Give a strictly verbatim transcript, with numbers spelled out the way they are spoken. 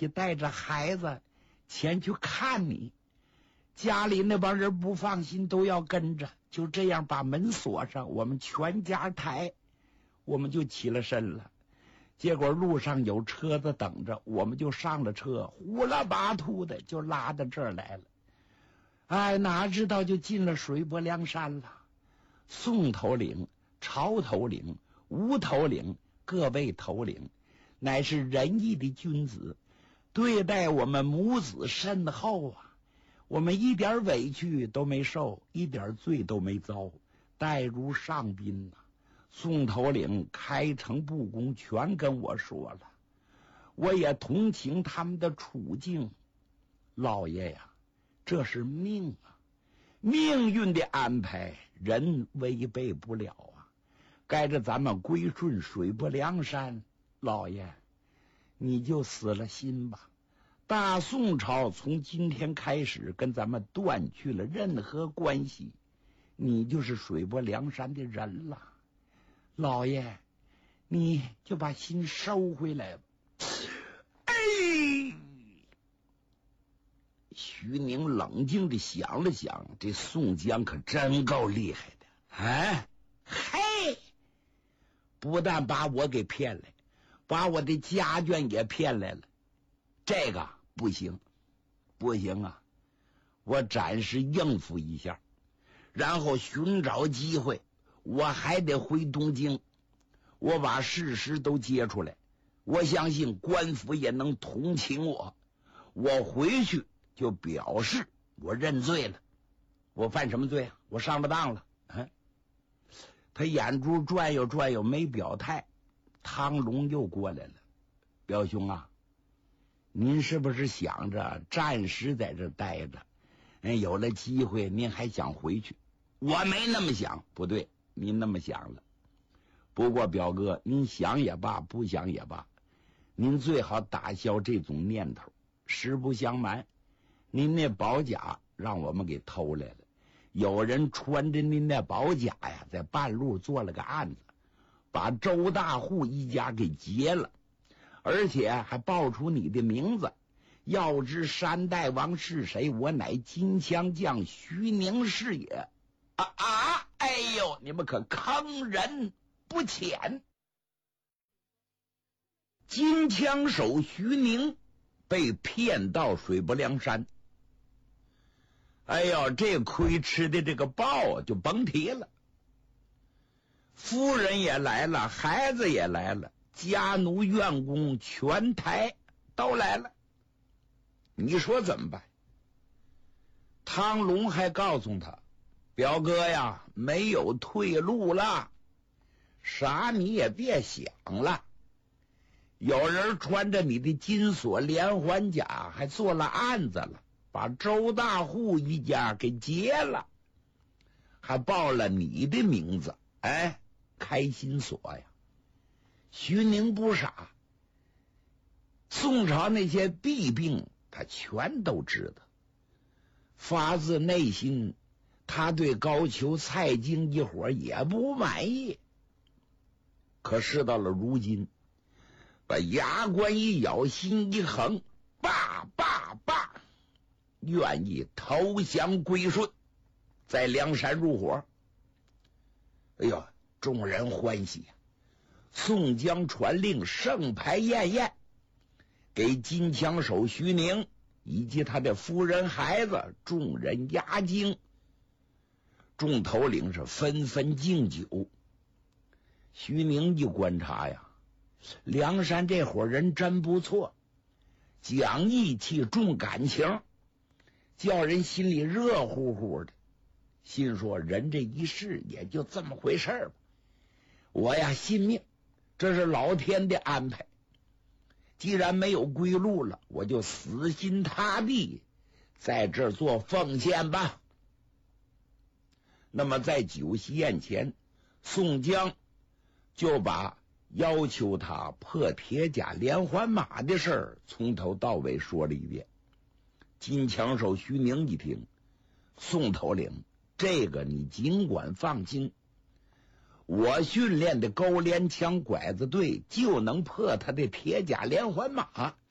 起带着孩子前去看你。家里那帮人不放心，都要跟着，就这样把门锁上，我们全家抬，我们就起了身了。结果路上有车子等着，我们就上了车，呼啦巴吐的就拉到这儿来了。哎，哪知道就进了水泊梁山了。宋头领、曹头领、吴头领各位头领乃是仁义的君子，对待我们母子甚厚啊。我们一点委屈都没受，一点罪都没遭，待如上宾呐、啊。宋头领开诚布公全跟我说了，我也同情他们的处境。老爷呀，这是命啊，命运的安排，人违背不了啊。该着咱们归顺水泊梁山，老爷你就死了心吧。大宋朝从今天开始跟咱们断去了任何关系，你就是水泊梁山的人了。老爷你就把心收回来吧。哎，徐宁冷静地想了想，这宋江可真够厉害的。哎，嘿，不但把我给骗来，把我的家眷也骗来了，这个不行不行啊！我暂时应付一下，然后寻找机会，我还得回东京，我把事实都揭出来，我相信官府也能同情我。我回去就表示我认罪了。我犯什么罪啊？我上了当了。嗯，他眼珠转悠转悠没表态。汤龙又过来了，表兄啊，您是不是想着暂时在这待着，嗯，有了机会您还想回去？我没那么想。不对，您那么想了。不过表哥，您想也罢，不想也罢，您最好打消这种念头。实不相瞒，您那宝甲让我们给偷来了，有人穿着您那宝甲呀，在半路做了个案子，把周大户一家给劫了，而且还报出你的名字。要知山大王是谁，我乃金枪将徐宁是也。啊啊！哎呦，你们可坑人不浅！金枪手徐宁被骗到水泊梁山，哎呦，这亏吃的这个报就甭提了。夫人也来了，孩子也来了，家奴院工全台都来了，你说怎么办？汤龙还告诉他，表哥呀，没有退路了，啥你也别想了。有人穿着你的金锁连环甲，还做了案子了，把周大户一家给劫了，还报了你的名字。哎，开心锁呀！徐宁不傻，宋朝那些弊病他全都知道，发自内心他对高俅、蔡京一伙也不满意。可是到了如今，把牙关一咬，心一横，罢罢罢，愿意投降归顺，在梁山入伙。哎呦，众人欢喜啊！宋江传令，盛牌宴宴，给金枪手徐宁以及他的夫人孩子众人压惊。众头领是纷纷敬酒。徐宁一观察呀，梁山这伙人真不错，讲义气重感情，叫人心里热乎乎的。心说人这一世也就这么回事吧，我呀信命，这是老天的安排。既然没有归路了，我就死心塌地在这儿做奉献吧。那么在酒席宴前，宋江就把要求他破铁甲连环马的事儿从头到尾说了一遍。金枪手徐宁一听，宋头领，这个你尽管放心，我训练的勾连枪拐子队就能破他的铁甲连环马。